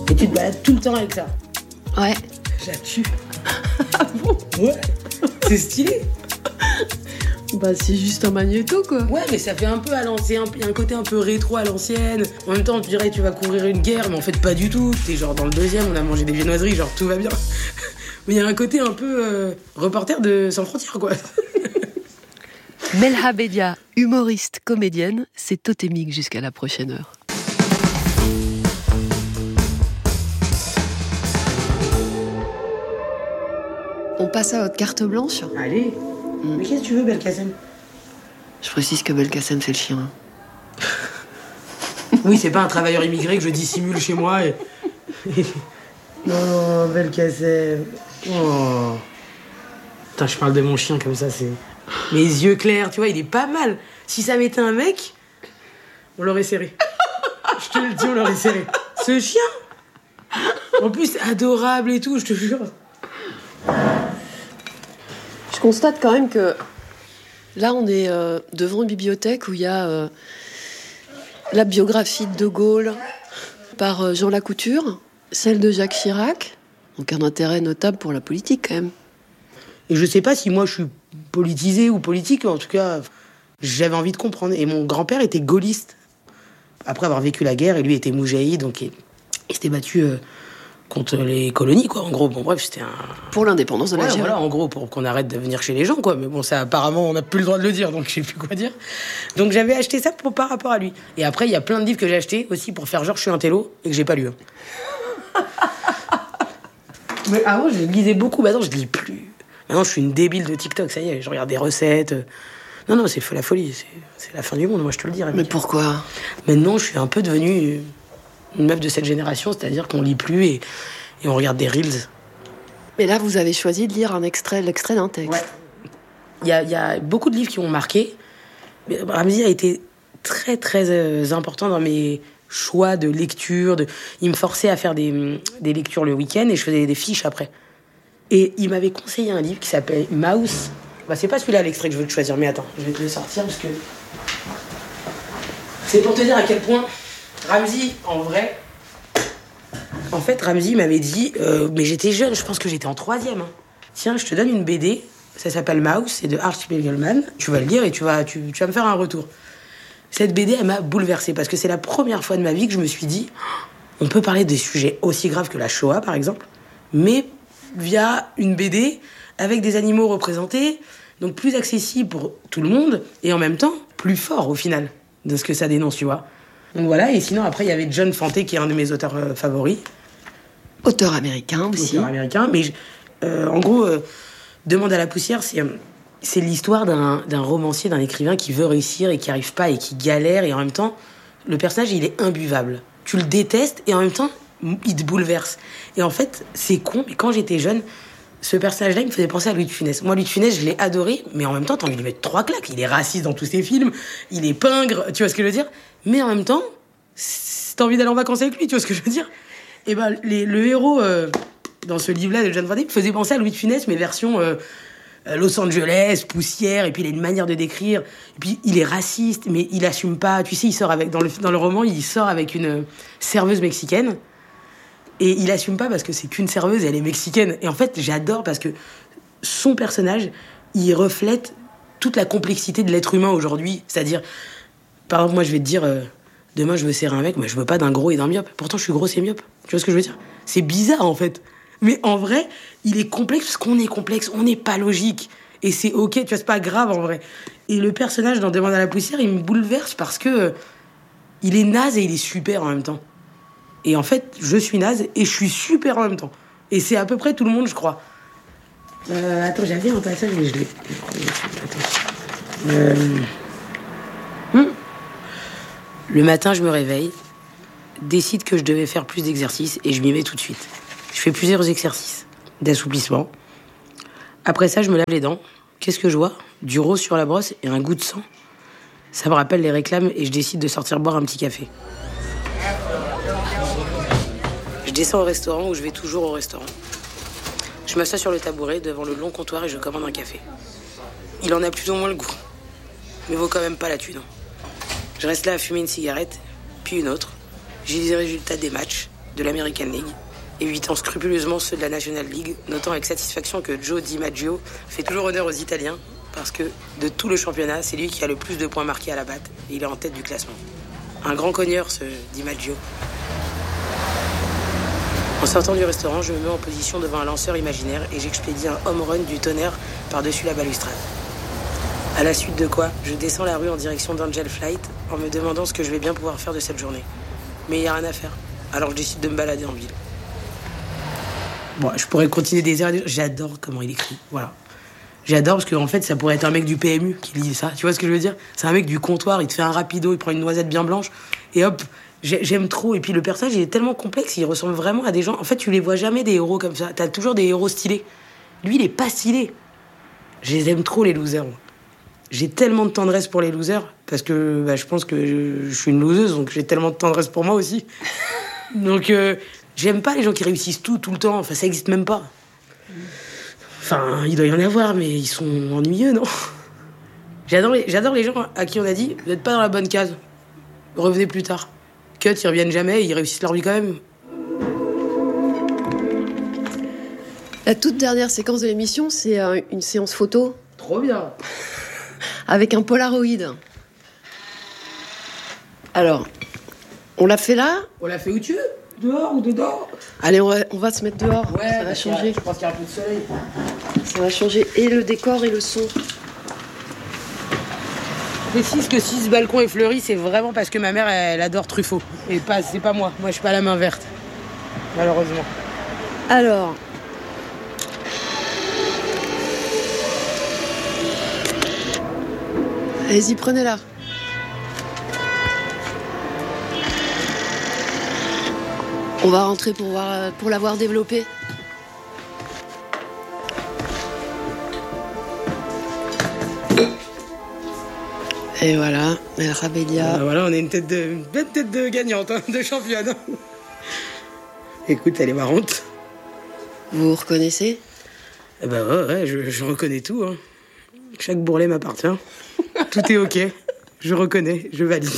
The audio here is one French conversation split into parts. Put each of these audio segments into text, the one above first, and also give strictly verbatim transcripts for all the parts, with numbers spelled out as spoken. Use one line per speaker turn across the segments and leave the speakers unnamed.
Et tu te balades tout le temps avec ça.
Ouais.
Je la tue.
Ah bon?
Ouais. C'est stylé.
Bah c'est juste un magnéto quoi.
Ouais, mais ça fait un peu à l'ancienne, il y a un côté un peu rétro à l'ancienne. En même temps, tu dirais tu vas couvrir une guerre, mais en fait pas du tout. T'es genre dans le deuxième, on a mangé des viennoiseries, genre tout va bien. Mais il y a un côté un peu euh, reporter de Sans Frontières quoi.
Melha Bedia, humoriste, comédienne, c'est totémique jusqu'à la prochaine heure. On passe à votre carte blanche.
Allez. Mm. Mais qu'est-ce que tu veux, Belkacem?
Je précise que Belkacem, c'est le chien.
Oui, c'est pas un travailleur immigré que je dissimule chez moi et... Non, Belkacem. Oh. Putain, je parle de mon chien comme ça, c'est... Mes yeux clairs, tu vois, il est pas mal. Si ça m'était un mec, on l'aurait serré. Je te le dis, on l'aurait serré. Ce chien, en plus, c'est adorable et tout, je te jure.
Je constate quand même que là, on est euh, devant une bibliothèque où il y a euh, la biographie de De Gaulle par euh, Jean Lacouture, celle de Jacques Chirac, donc un intérêt notable pour la politique quand même.
Et je sais pas si moi je suis politisé ou politique, mais en tout cas, j'avais envie de comprendre. Et mon grand-père était gaulliste. Après avoir vécu la guerre, et lui était moujahid, donc il, il s'était battu euh, contre les colonies, quoi. En gros, bon bref, c'était un...
Pour l'indépendance de
ouais,
l'Algérie.
Voilà, en gros, pour qu'on arrête de venir chez les gens, quoi. Mais bon, ça, apparemment, on n'a plus le droit de le dire, donc je sais plus quoi dire. Donc j'avais acheté ça pour, par rapport à lui. Et après, il y a plein de livres que j'ai achetés aussi pour faire genre je suis un télo et que j'ai pas lu. Mais avant, je lisais beaucoup, maintenant je lis plus. Maintenant, je suis une débile de TikTok, ça y est, je regarde des recettes. Non, non, c'est la folie, c'est, c'est la fin du monde, moi je te le dis.
Mais pourquoi?
Maintenant, je suis un peu devenue une meuf de cette génération, c'est-à-dire qu'on lit plus et, et on regarde des reels.
Mais là, vous avez choisi de lire un extrait, l'extrait d'un texte.
Ouais. Il y a, il y a beaucoup de livres qui m'ont marqué. Ramzy a été très, très euh, important dans mes choix de lecture. De... Il me forçait à faire des, des lectures le week-end et je faisais des fiches après. Et il m'avait conseillé un livre qui s'appelle Mouse. Bah, c'est pas celui-là l'extrait que je veux te choisir, mais attends, je vais te le sortir parce que... C'est pour te dire à quel point Ramzy, en vrai... En fait, Ramzy m'avait dit... Euh, mais j'étais jeune, je pense que j'étais en troisième. Hein. Tiens, je te donne une B D, ça s'appelle Mouse, c'est de Art Spiegelman. Tu vas le lire et tu vas, tu, tu vas me faire un retour. Cette B D, elle m'a bouleversée parce que c'est la première fois de ma vie que je me suis dit... On peut parler des sujets aussi graves que la Shoah, par exemple, mais via une B D avec des animaux représentés, donc plus accessible pour tout le monde, et en même temps, plus fort au final, de ce que ça dénonce, tu vois. Donc voilà, et sinon après, il y avait John Fante, qui est un de mes auteurs euh, favoris.
Auteur américain aussi.
Auteur américain, mais euh, en gros, euh, Demande à la poussière, c'est, euh, c'est l'histoire d'un, d'un romancier, d'un écrivain qui veut réussir et qui arrive pas, et qui galère, et en même temps, le personnage, il est imbuvable. Tu le détestes, et en même temps, il te bouleverse. Et en fait, c'est con, mais quand j'étais jeune, ce personnage-là, il me faisait penser à Louis de Funès. Moi, Louis de Funès, je l'ai adoré, mais en même temps, t'as envie de lui mettre trois claques. Il est raciste dans tous ses films, il est pingre, tu vois ce que je veux dire? Mais en même temps, t'as envie d'aller en vacances avec lui, tu vois ce que je veux dire? Et ben, les, le héros, euh, dans ce livre-là de John Fante, me faisait penser à Louis de Funès, mais version euh, Los Angeles, poussière, et puis il a une manière de décrire. Et puis, il est raciste, mais il assume pas. Tu sais, il sort avec, dans le, dans le roman, il sort avec une serveuse mexicaine. Et il assume pas parce que c'est qu'une serveuse et elle est mexicaine. Et en fait, j'adore parce que son personnage, il reflète toute la complexité de l'être humain aujourd'hui. C'est-à-dire, par exemple, moi, je vais te dire, euh, demain, je veux serrer un mec, mais je veux pas d'un gros et d'un myope. Pourtant, je suis gros et myope. Tu vois ce que je veux dire? C'est bizarre, en fait. Mais en vrai, il est complexe parce qu'on est complexe. On n'est pas logique. Et c'est OK, tu vois, c'est pas grave, en vrai. Et le personnage dans Demande à la poussière, il me bouleverse parce que euh, il est naze et il est super en même temps. Et en fait, je suis naze et je suis super en même temps. Et c'est à peu près tout le monde, je crois. Euh, attends, j'avais un passage, mais je l'ai... Euh... Hmm. Le matin, je me réveille, décide que je devais faire plus d'exercices et je m'y mets tout de suite. Je fais plusieurs exercices d'assouplissement. Après ça, je me lave les dents. Qu'est-ce que je vois? Du rose sur la brosse et un goût de sang. Ça me rappelle les réclames et je décide de sortir boire un petit café. Je descends au restaurant où je vais toujours au restaurant. Je m'assois sur le tabouret devant le long comptoir et je commande un café. Il en a plus ou moins le goût, mais vaut quand même pas la thune. Je reste là à fumer une cigarette, puis une autre. J'ai les résultats des matchs de l'American League, évitant scrupuleusement ceux de la National League, notant avec satisfaction que Joe DiMaggio fait toujours honneur aux Italiens, parce que de tout le championnat, c'est lui qui a le plus de points marqués à la batte, et il est en tête du classement. Un grand cogneur, ce DiMaggio. En sortant du restaurant, je me mets en position devant un lanceur imaginaire et j'expédie un home run du tonnerre par-dessus la balustrade. À la suite de quoi, je descends la rue en direction d'Angel Flight en me demandant ce que je vais bien pouvoir faire de cette journée. Mais il n'y a rien à faire, alors je décide de me balader en ville. Bon, je pourrais continuer des heures et des heures. J'adore comment il écrit, voilà. J'adore parce qu'en fait, ça pourrait être un mec du P M U qui lit ça, tu vois ce que je veux dire ? C'est un mec du comptoir, il te fait un rapido, il prend une noisette bien blanche et hop... J'aime trop, et puis le personnage il est tellement complexe, il ressemble vraiment à des gens. En fait, tu les vois jamais des héros comme ça. T'as toujours des héros stylés. Lui, il est pas stylé. Je les aime trop, les losers. J'ai tellement de tendresse pour les losers, parce que bah, je pense que je, je suis une loseuse, donc j'ai tellement de tendresse pour moi aussi. Donc, euh, j'aime pas les gens qui réussissent tout, tout le temps. Enfin, ça existe même pas. Enfin, il doit y en avoir, mais ils sont ennuyeux, non ? J'adore les, j'adore les gens à qui on a dit « Vous n'êtes pas dans la bonne case. Revenez plus tard. » Cut, ils reviennent jamais, ils réussissent leur vie quand même.
La toute dernière séquence de l'émission, c'est euh, une séance photo.
Trop bien.
Avec un Polaroid. Alors, on l'a fait là ?
On l'a fait où tu veux ? Dehors ou dedans ?
Allez, on va, on va se mettre dehors.
Ouais,
ça va changer.
Je pense qu'il y a un peu de soleil.
Ça va changer et le décor et le son.
Précise que si ce balcon est fleuri, c'est vraiment parce que ma mère, elle adore Truffaut. Et pas, c'est pas moi. Moi, je suis pas la main verte. Malheureusement.
Alors... Allez-y, prenez-la. On va rentrer pour, voir, pour l'avoir développée. Et voilà, Mel Habedia.
Euh, voilà, on est une tête de, une belle tête de gagnante, hein, de championne. Écoute, elle est marrante.
Vous vous reconnaissez ?
Eh ben ouais, ouais, je, je reconnais tout. Hein. Chaque bourrelet m'appartient. Tout est ok. Je reconnais, je valide.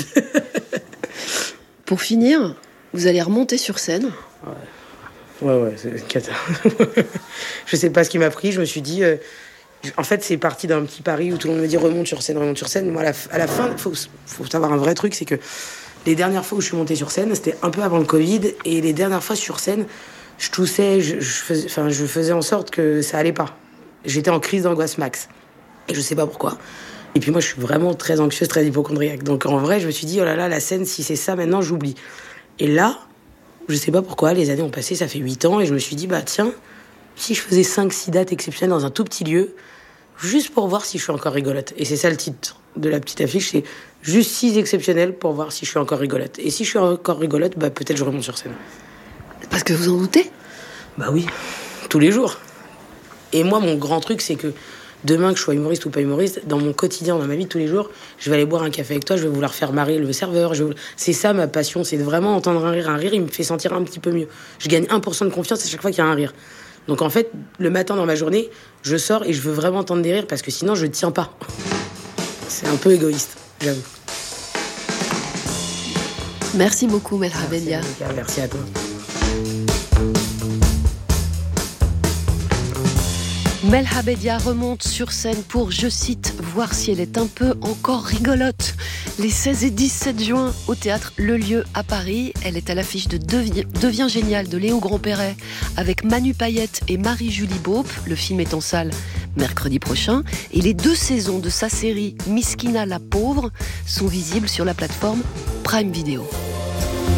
Pour finir, vous allez remonter sur scène.
Ouais, ouais, ouais, c'est une cata. Je sais pas ce qui m'a pris, je me suis dit... Euh, En fait, c'est parti d'un petit pari où tout le monde me dit remonte sur scène, remonte sur scène. Moi, à la, à la fin, il faut, faut savoir un vrai truc, c'est que les dernières fois où je suis montée sur scène, c'était un peu avant le Covid, et les dernières fois sur scène, je toussais, je, je, faisais, enfin, je faisais en sorte que ça allait pas. J'étais en crise d'angoisse max. Et je sais pas pourquoi. Et puis moi, je suis vraiment très anxieuse, très hypochondriaque. Donc en vrai, je me suis dit, oh là là, la scène, si c'est ça, maintenant, j'oublie. Et là, je sais pas pourquoi, les années ont passé, ça fait huit ans, et je me suis dit, bah tiens, si je faisais cinq six dates exceptionnelles dans un tout petit lieu, juste pour voir si je suis encore rigolote. Et c'est ça le titre de la petite affiche, c'est juste six exceptionnels pour voir si je suis encore rigolote. Et si je suis encore rigolote, bah peut-être je remonte sur scène.
Parce que vous en doutez ?
Bah oui, tous les jours. Et moi, mon grand truc, c'est que demain, que je sois humoriste ou pas humoriste, dans mon quotidien, dans ma vie de tous les jours, je vais aller boire un café avec toi, je vais vouloir faire marrer le serveur. Je vais... C'est ça ma passion, c'est de vraiment entendre un rire. Un rire, il me fait sentir un petit peu mieux. Je gagne un pour cent de confiance à chaque fois qu'il y a un rire. Donc en fait, le matin dans ma journée, je sors et je veux vraiment entendre des rires parce que sinon je tiens pas. C'est un peu égoïste, j'avoue.
Merci beaucoup, Mel Habedia.
Merci, merci à toi.
Mel Habedia remonte sur scène pour, je cite, voir si elle est un peu encore rigolote. Les seize et dix-sept juin au théâtre Le Lieu à Paris. Elle est à l'affiche de Devi- Deviens génial de Léo Grand-Perret avec Manu Payette et Marie-Julie Beaup. Le film est en salle mercredi prochain. Et les deux saisons de sa série Miskina la pauvre sont visibles sur la plateforme Prime Video.